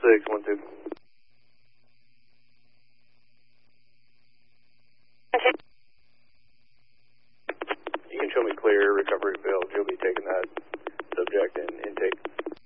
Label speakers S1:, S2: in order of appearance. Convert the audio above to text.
S1: 612. You can show me clear recovery failed. You'll be taking that subject in intake.